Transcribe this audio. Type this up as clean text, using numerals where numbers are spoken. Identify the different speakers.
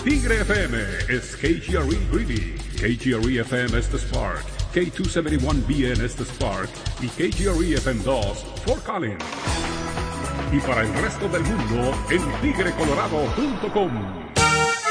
Speaker 1: Tigre FM es KGRE Greeley, KGRE FM es The Spark, K271BN es The Spark y KGRE FM 2 Fort Collins. Y para el resto del mundo en tigrecolorado.com.